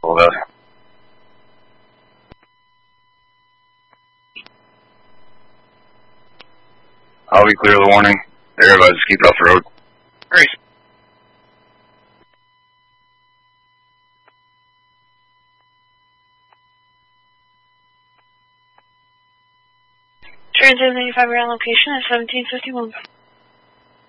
careful of that. I'll be clear of the warning. Everybody just keep it off the road. Great. Transit 95 ground location at 1751.